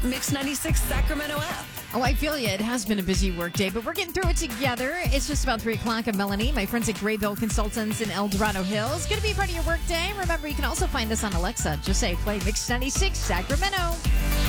Mix 96 Sacramento app. Oh, I feel you. It has been a busy work day, but we're getting through it together. It's just about 3 o'clock. I'm Melanie. My friends at Graybill Consultants in El Dorado Hills. Going to be part of your work day. Remember, you can also find us on Alexa. Just say, play Mix 96 Sacramento.